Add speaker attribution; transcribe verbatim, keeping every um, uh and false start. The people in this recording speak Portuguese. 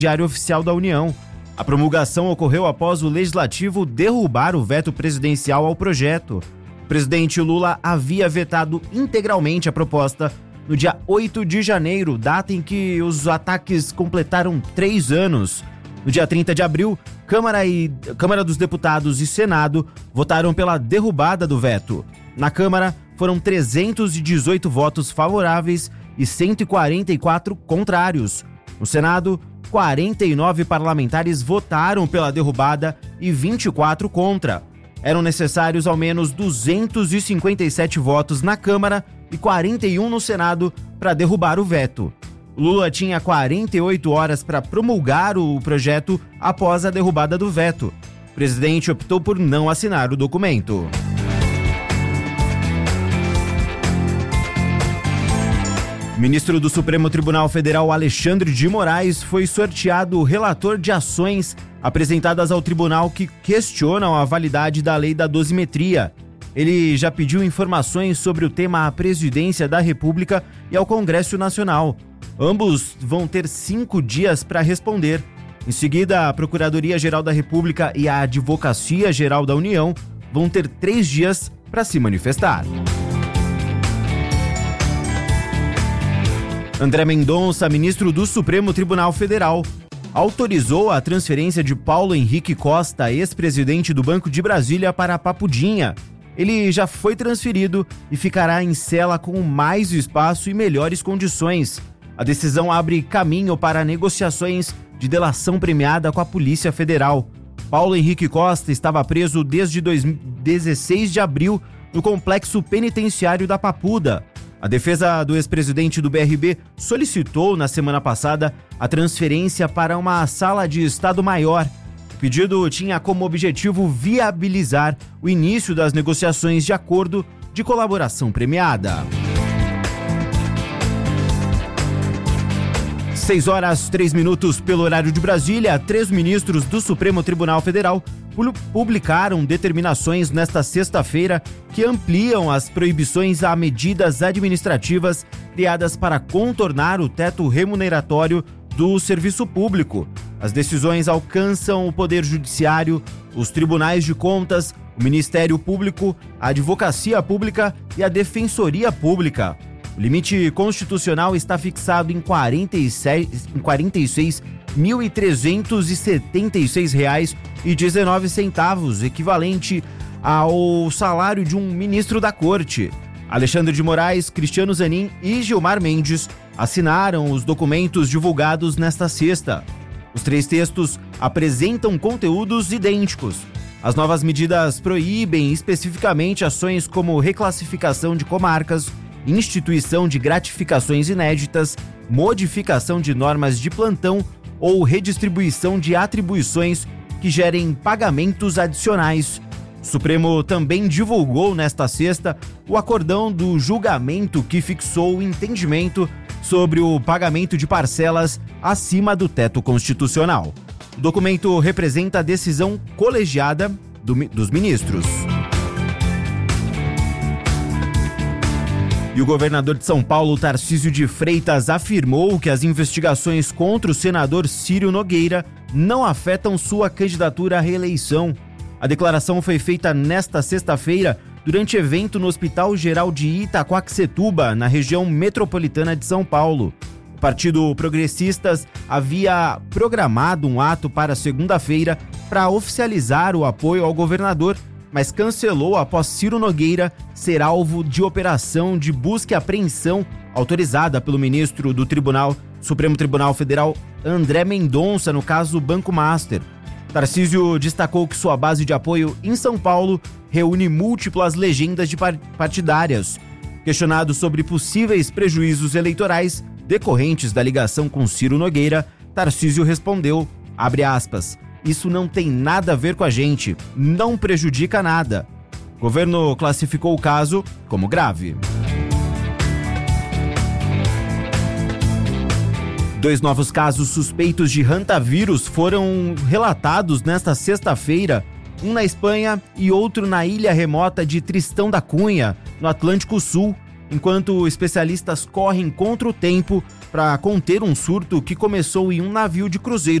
Speaker 1: Diário Oficial da União. A promulgação ocorreu após o Legislativo derrubar o veto presidencial ao projeto. O presidente Lula havia vetado integralmente a proposta no dia oito de janeiro, data em que os ataques completaram três anos. No dia trinta de abril, Câmara, e, Câmara dos Deputados e Senado votaram pela derrubada do veto. Na Câmara, foram trezentos e dezoito votos favoráveis e cento e quarenta e quatro contrários. No Senado, quarenta e nove parlamentares votaram pela derrubada e vinte e quatro contra. Eram necessários ao menos duzentos e cinquenta e sete votos na Câmara e quarenta e um no Senado para derrubar o veto. Lula tinha quarenta e oito horas para promulgar o projeto após a derrubada do veto. O presidente optou por não assinar o documento. O ministro do Supremo Tribunal Federal, Alexandre de Moraes, foi sorteado relator de ações apresentadas ao tribunal que questionam a validade da lei da dosimetria. Ele já pediu informações sobre o tema à Presidência da República e ao Congresso Nacional. Ambos vão ter cinco dias para responder. Em seguida, a Procuradoria-Geral da República e a Advocacia-Geral da União vão ter três dias para se manifestar. André Mendonça, ministro do Supremo Tribunal Federal, autorizou a transferência de Paulo Henrique Costa, ex-presidente do Banco de Brasília, para Papudinha. Ele já foi transferido e ficará em cela com mais espaço e melhores condições. A decisão abre caminho para negociações de delação premiada com a Polícia Federal. Paulo Henrique Costa estava preso desde dezesseis de abril no complexo penitenciário da Papuda. A defesa do ex-presidente do B R B solicitou na semana passada a transferência para uma sala de Estado Maior. O pedido tinha como objetivo viabilizar o início das negociações de acordo de colaboração premiada. seis horas, três minutos pelo horário de Brasília, três ministros do Supremo Tribunal Federal publicaram determinações nesta sexta-feira que ampliam as proibições a medidas administrativas criadas para contornar o teto remuneratório do serviço público. As decisões alcançam o Poder Judiciário, os Tribunais de Contas, o Ministério Público, a Advocacia Pública e a Defensoria Pública. O limite constitucional está fixado em quarenta e seis mil trezentos e setenta e seis reais e dezenove centavos, equivalente ao salário de um ministro da Corte. Alexandre de Moraes, Cristiano Zanin e Gilmar Mendes assinaram os documentos divulgados nesta sexta. Os três textos apresentam conteúdos idênticos. As novas medidas proíbem especificamente ações como reclassificação de comarcas, instituição de gratificações inéditas, modificação de normas de plantão ou redistribuição de atribuições que gerem pagamentos adicionais. O Supremo também divulgou nesta sexta o acordão do julgamento que fixou o entendimento sobre o pagamento de parcelas acima do teto constitucional. O documento representa a decisão colegiada do, dos ministros. E o governador de São Paulo, Tarcísio de Freitas, afirmou que as investigações contra o senador Ciro Nogueira não afetam sua candidatura à reeleição. A declaração foi feita nesta sexta-feira durante evento no Hospital Geral de Itaquaquecetuba, na região metropolitana de São Paulo. O Partido Progressistas havia programado um ato para segunda-feira para oficializar o apoio ao governador, mas cancelou após Ciro Nogueira ser alvo de operação de busca e apreensão autorizada pelo ministro do Tribunal, Supremo Tribunal Federal, André Mendonça, no caso Banco Master. Tarcísio destacou que sua base de apoio em São Paulo reúne múltiplas legendas de partidárias. Questionado sobre possíveis prejuízos eleitorais decorrentes da ligação com Ciro Nogueira, Tarcísio respondeu, abre aspas, isso não tem nada a ver com a gente, não prejudica nada. O governo classificou o caso como grave. Dois novos casos suspeitos de hantavírus foram relatados nesta sexta-feira, um na Espanha e outro na ilha remota de Tristão da Cunha, no Atlântico Sul, enquanto especialistas correm contra o tempo para conter um surto que começou em um navio de cruzeiro.